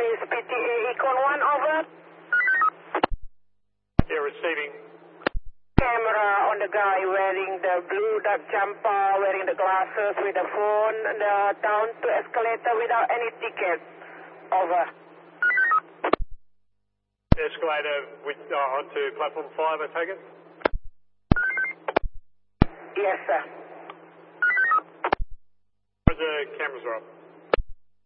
Office, PTA Econ 1, over. Yeah, receiving. Camera on the guy wearing the blue duck jumper, wearing the glasses with the phone, down to escalator without any ticket. Over. Escalator with, onto platform 5, I take it? Yes, sir. The cameras are up.